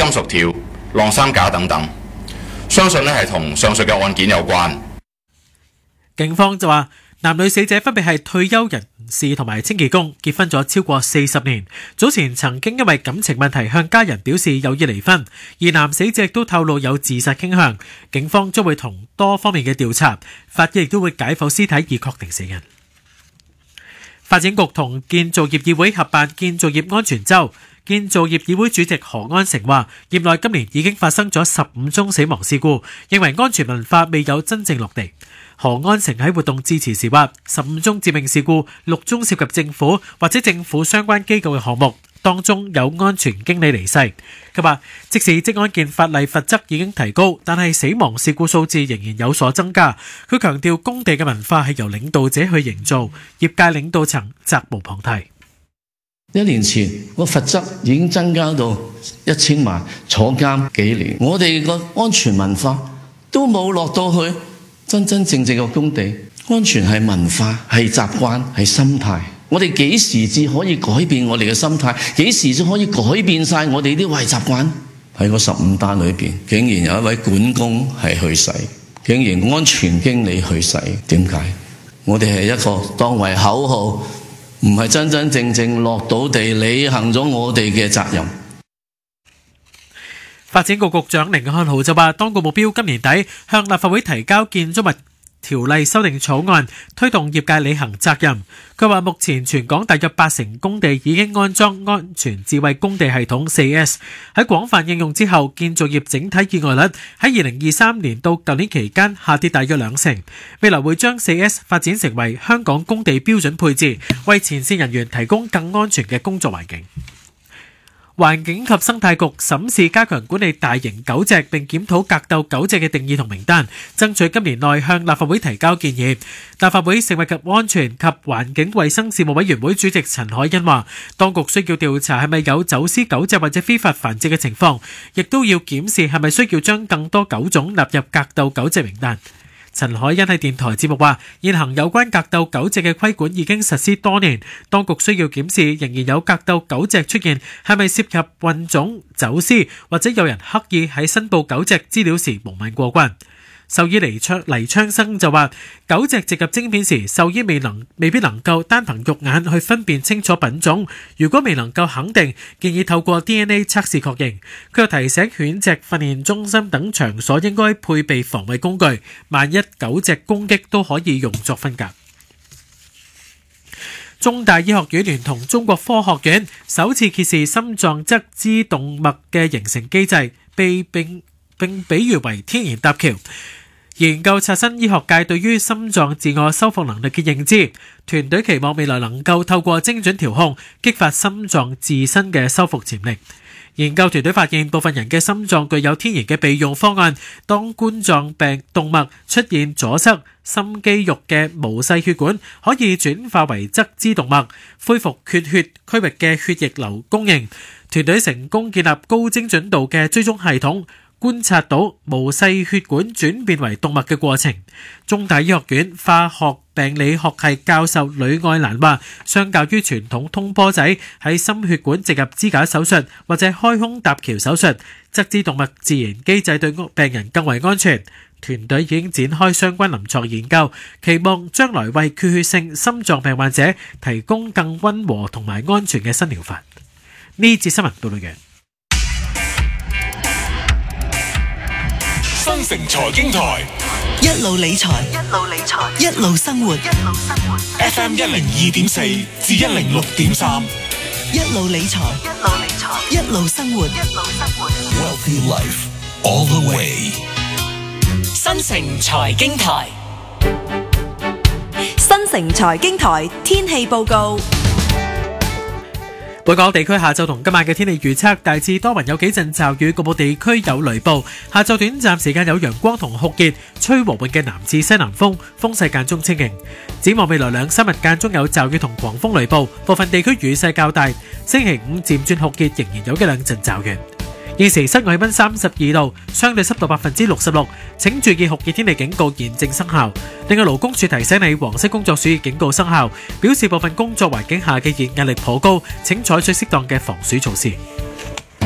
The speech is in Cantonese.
金屬條、晾衫架等等，相信係同上述嘅案件有關。 警方就話，男女死者分別係退休人士同埋清潔工，結婚咗超過40年，早前曾經因為感情問題向家人表示有意離婚，而男死者亦都透露有自殺傾向。警方將會同多方面嘅調查，法醫亦都會解剖屍體以確定死因。發展局同建造業議會合辦建造業安全週，建造業議會主席何安成話，業內今年已經發生咗15宗死亡事故，認為安全文化未有真正落地。何安成喺活動致辭時話，15宗致命事故，6宗涉及政府或者政府相關機構嘅項目，當中有安全經理離世。佢話，即使職安健法例罰則已經提高，但係死亡事故數字仍然有所增加。佢強調工地嘅文化係由領導者去營造，業界領導層責無旁貸。 1年前個罰則已經增加到1000萬，坐監幾年。我哋個安全文化都冇落到去真正嘅工地。安全係文化，係習慣，係心態。我哋幾時至可以改變我哋嘅心態？幾時至可以改變晒我哋啲壞習慣？喺個15單裏邊，竟然有一位管工係去世，竟然安全經理去世。點解？我哋係一個當為口號，唔係真正落到地履行咗我哋嘅責任。 發展局局長甯漢豪就話，當局目標今年底向立法會提交建築物條例修訂草案，推動業界履行責任。佢話目前全港大約80%工地已經安裝安全智慧工地系統 4S， 喺廣泛應用之後，建造業整體意外率喺2023年到舊年期間下跌大約2成。未來會將 4S 發展成為香港工地標準配置，為前線人員提供更安全嘅工作環境。環境及生態局審視加強管理大型狗隻，並檢討格鬥狗隻嘅定義同名單，爭取今年內向立法會提交建議。立法會食物及安全及環境衛生事務委員會主席陳凱欣話，當局需要調查係咪有走私狗隻或者非法繁殖嘅情況，亦都要檢視係咪需要將更多狗種納入格鬥狗隻名單。陳凱欣喺電台節目話，現行有關格鬥狗隻嘅規管已經實施多年，當局需要檢視仍然有格鬥狗隻出現係咪涉及混種、走私或者有人刻意喺申報狗隻資料時蒙混過關。獸醫黎昌生就話，狗隻植入晶片時，獸醫未必能夠單憑肉眼去分辨清楚品種，如果未能夠肯定，建議透過 DNA 測試確認。佢又提醒犬隻訓練中心等場所應該配備防衛工具，萬一狗隻攻擊都可以用作分隔。中大醫學院聯同中國科學院首次揭示心臟側支動脈嘅形成機制，並比喻為天然搭橋。研究刷新醫學界對於心臟自我修復能力嘅認知，團隊期望未來能夠透過精準調控，激發心臟自身嘅修復潛力。研究團隊發現，部分人嘅心臟具有天然嘅備用方案，當冠狀病動脈出現阻塞，心肌肉嘅毛細血管可以轉化為側支動脈，恢復缺血區域嘅血液流供應。團隊成功建立高精準度嘅追蹤系統，觀察到毛細血管轉變為動脈嘅過程。中大醫學院化學病理學系教授呂愛蘭話，相較於傳統通波仔喺心血管植入支架手術或者開胸搭橋手術，側支動脈自然機制對病人更為安全。團隊已經展開相關臨床研究，期望將來為缺血性心臟病患者提供更溫和同埋安全嘅新療法。呢節新聞報道完。 新城財經台一路理財，一路生活。 FM 102.4至106.3， 一路理財，一路生活。 Wealthy Life all the way。 新城財經台， 新城財經台天氣報告。 本港地區下晝同今晚嘅天氣預測，大致多雲，有幾陣驟雨，局部地區有雷暴。下晝短暫時間有陽光同酷熱，吹和緩嘅南至西南風，風勢間中清勁。展望未來2-3日間中有驟雨同狂風雷暴，部分地區雨勢較大。星期五漸轉酷熱，仍然有1-2陣驟雨。現時室外氣溫32度，相對濕度66%，請注意酷熱天氣警告現正生效。另外勞工處提醒你，黃色工作暑熱警告生效，表示部分工作環境下嘅熱壓力頗高，請採取適當嘅防暑措施。